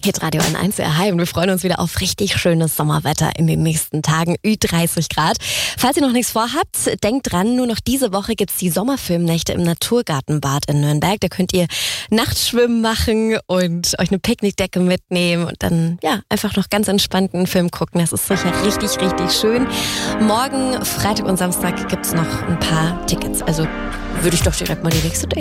Hitradio N1 erhalten. Wir freuen uns wieder auf richtig schönes Sommerwetter in den nächsten Tagen. Ü30 Grad. Falls ihr noch nichts vorhabt, denkt dran, nur noch diese Woche gibt's die Sommerfilmnächte im Naturgartenbad in Nürnberg. Da könnt ihr Nachtschwimmen machen und euch eine Picknickdecke mitnehmen und dann einfach noch ganz entspannten Film gucken. Das ist sicher richtig, richtig schön. Morgen, Freitag und Samstag gibt's noch ein paar Tickets. Also würde ich doch direkt mal die nächste